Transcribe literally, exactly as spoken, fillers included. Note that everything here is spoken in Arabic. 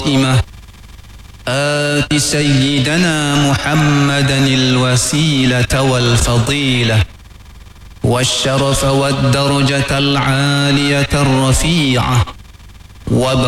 القائمة آت سيدنا محمدا الوسيلة والفضيلة والشرف والدرجة العالية الرفيعة